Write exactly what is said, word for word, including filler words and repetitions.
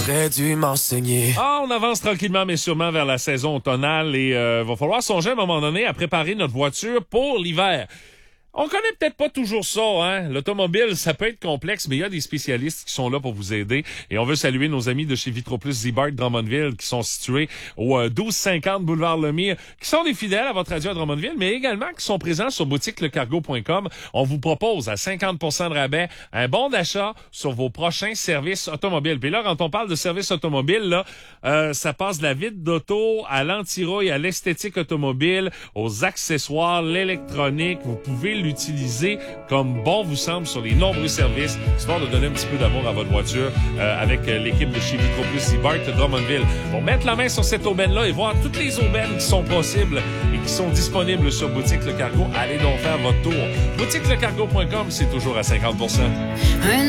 T'aurais dû m'enseigner. Ah, on avance tranquillement mais sûrement vers la saison automnale et euh, va falloir songer à un moment donné à préparer notre voiture pour l'hiver. On connaît peut-être pas toujours ça, hein. L'automobile, ça peut être complexe, mais il y a des spécialistes qui sont là pour vous aider. Et on veut saluer nos amis de chez Vitroplus Zibart Drummondville, qui sont situés au euh, douze cinquante boulevard Lemire, qui sont des fidèles à votre radio à Drummondville, mais également qui sont présents sur boutique le cargo point com. On vous propose à cinquante pour cent de rabais un bon d'achat sur vos prochains services automobiles. Puis là, quand on parle de services automobiles, là, euh, ça passe de la vide d'auto à l'anti-rouille, à l'esthétique automobile, aux accessoires, l'électronique. Vous pouvez l'utiliser comme bon vous semble sur les nombreux services, histoire de donner un petit peu d'amour à votre voiture euh, avec euh, l'équipe de chez Vitroplus Zibart Drummondville. Pour mettre la main sur cette aubaine-là et voir toutes les aubaines qui sont possibles et qui sont disponibles sur Boutique Le Cargo, allez donc faire votre tour. boutique le cargo point com, c'est toujours à cinquante pour cent.